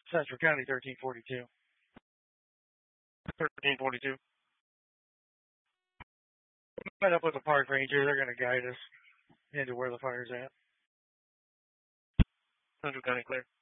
Central County 1342. 1342. Met up with the park ranger. They're going to guide us into where the fire's at. Central County clear.